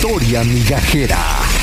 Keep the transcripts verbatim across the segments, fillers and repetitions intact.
historia migajera.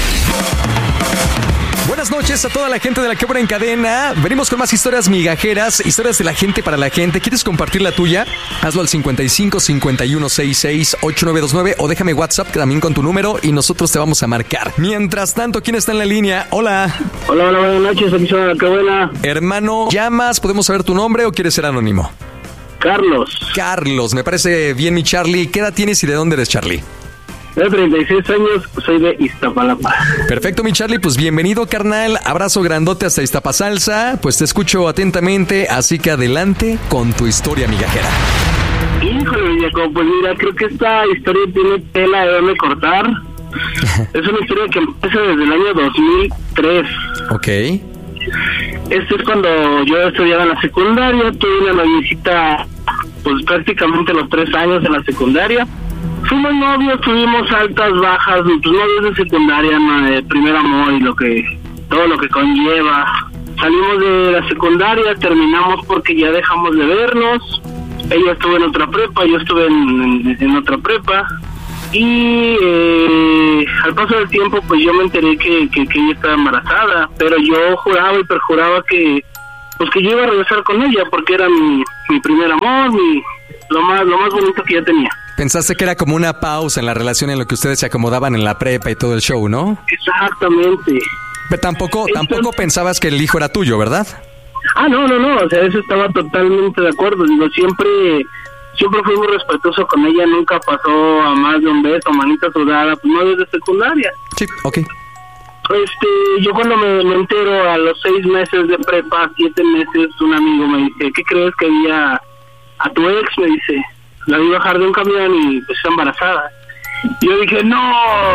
Buenas noches a toda la gente de La Quebra en Cadena. Venimos con más historias migajeras, historias de la gente para la gente. ¿Quieres compartir la tuya? Hazlo al cincuenta y cinco, cincuenta y uno, sesenta y seis, ochenta y nueve veintinueve o déjame WhatsApp también con tu número y nosotros te vamos a marcar. Mientras tanto, ¿quién está en la línea? Hola. Hola, hola, buenas noches. Aquí soy La Quebra. Hermano, ¿llamas? ¿Podemos saber tu nombre o quieres ser anónimo? Carlos. Carlos, me parece bien mi Charlie. ¿Qué edad tienes y de dónde eres, Charlie? De treinta y seis años, soy de Iztapalapa. Perfecto, mi Charlie, pues bienvenido, carnal. Abrazo grandote hasta Iztapasalsa. Pues te escucho atentamente, así que adelante con tu historia migajera. Híjole, Jacob, pues mira, creo que esta historia tiene tela de dónde cortar. Es una historia que empieza desde el año dos mil tres. Ok. Este es cuando yo estudiaba en la secundaria, tuve una noviecita, pues prácticamente los tres años en la secundaria. Fuimos novios, tuvimos altas, bajas, pues novios de secundaria, ¿no? De primer amor y lo que, todo lo que conlleva. Salimos de la secundaria, terminamos porque ya dejamos de vernos. Ella estuvo en otra prepa, yo estuve en, en, en otra prepa. Y eh, al paso del tiempo, pues yo me enteré que, que, que ella estaba embarazada, pero yo juraba y perjuraba que, pues que yo iba a regresar con ella porque era mi, mi primer amor, mi, lo más, lo más bonito que yo tenía. Pensaste que era como una pausa en la relación en lo que ustedes se acomodaban en la prepa y todo el show, ¿no? Exactamente. Pero tampoco, Entonces, tampoco pensabas que el hijo era tuyo, ¿verdad? Ah, no, no, no, o sea, eso estaba totalmente de acuerdo. Digo, siempre, siempre fui muy respetuoso con ella, nunca pasó a más de un beso, manita sudada, pues no desde secundaria. Sí, ok. Este, yo cuando me, me entero a los seis meses de prepa, siete meses, un amigo me dice, ¿qué crees que había a tu ex? Me dice, la vi bajar de un camión y pues está embarazada. Y yo dije, ¡no!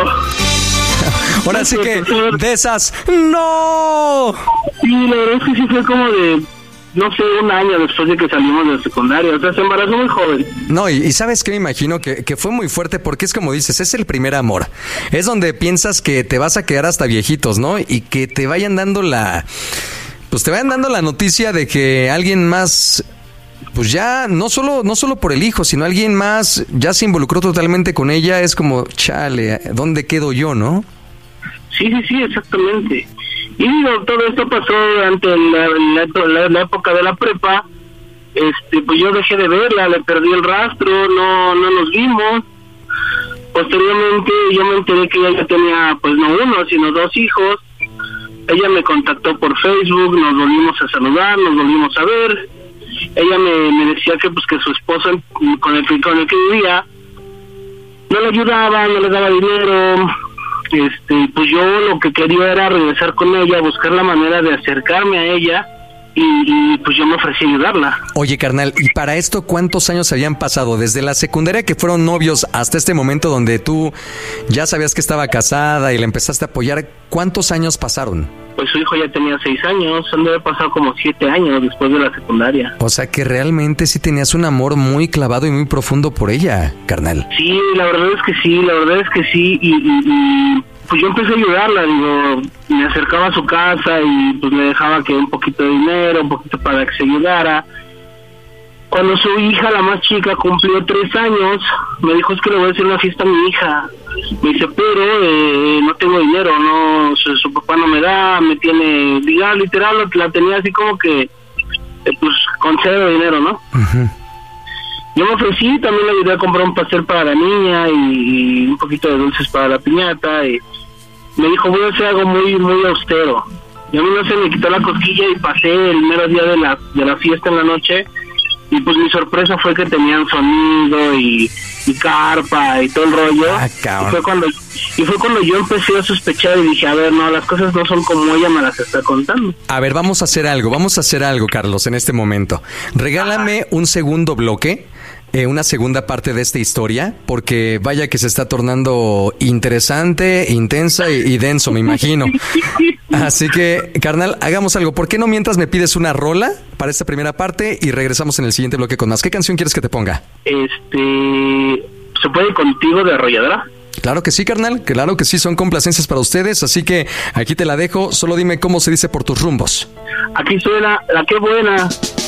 Ahora sí que de esas, ¡no! Sí, la verdad es que sí fue como de, no sé, un año después de que salimos de la secundaria. O sea, se embarazó muy joven. No, y, y ¿sabes qué? Me imagino que, que fue muy fuerte porque es como dices, es el primer amor. Es donde piensas que te vas a quedar hasta viejitos, ¿no? Y que te vayan dando la... Pues te vayan dando la noticia de que alguien más... Pues ya, no solo, no solo por el hijo, sino alguien más ya se involucró totalmente con ella. Es como, chale, ¿dónde quedo yo, no? Sí, sí, sí, exactamente. Y digo, todo esto pasó durante la, la, la, la época de la prepa. Este, pues yo dejé de verla, le perdí el rastro, no, no nos vimos. Posteriormente yo me enteré que ella ya tenía, pues no uno, sino dos hijos. Ella me contactó por Facebook, nos volvimos a saludar, nos volvimos a ver. Ella me, me decía que pues que su esposo con el que con el que vivía no le ayudaba, no le daba dinero. Este, pues yo lo que quería era regresar con ella, buscar la manera de acercarme a ella y, y pues yo me ofrecí a ayudarla. Oye, carnal, ¿y para esto cuántos años habían pasado? Desde la secundaria que fueron novios hasta este momento donde tú ya sabías que estaba casada y la empezaste a apoyar, ¿cuántos años pasaron? Pues su hijo ya tenía seis años, han de haber pasado como siete años después de la secundaria. O sea que realmente sí tenías un amor muy clavado y muy profundo por ella, carnal. Sí, la verdad es que sí, la verdad es que sí, y, y, y pues yo empecé a ayudarla, digo, me acercaba a su casa y pues le dejaba que un poquito de dinero, un poquito para que se ayudara. Cuando su hija, la más chica, cumplió tres años, me dijo, es que le voy a hacer una fiesta a mi hija. Me dice, pero eh, no tengo dinero, no, su, su papá no me da, me tiene, diga, literal, la tenía así como que, eh, pues, con cero dinero, ¿no? Uh-huh. Yo me ofrecí, también le ayudé a comprar un pastel para la niña y, y un poquito de dulces para la piñata. Y me dijo, voy a hacer algo muy, muy austero. Y a mí no se me quitó la cosquilla y pasé el mero día de la, de la fiesta en la noche. Y pues mi sorpresa fue que tenían sonido y, y carpa y todo el rollo. Ah, y fue cuando y fue cuando yo empecé a sospechar y dije, a ver, no, las cosas no son como ella me las está contando. A ver, vamos a hacer algo, vamos a hacer algo, Carlos, en este momento. Regálame un segundo bloque. Eh, una segunda parte de esta historia, porque vaya que se está tornando interesante, intensa y, y denso, me imagino. Así que, carnal, hagamos algo. ¿Por qué no mientras me pides una rola para esta primera parte y regresamos en el siguiente bloque con más? ¿Qué canción quieres que te ponga? Este... ¿Se puede Contigo de Arrolladora? Claro que sí, carnal, claro que sí, son complacencias para ustedes, así que aquí te la dejo, solo dime cómo se dice por tus rumbos. Aquí suena La Qué Buena.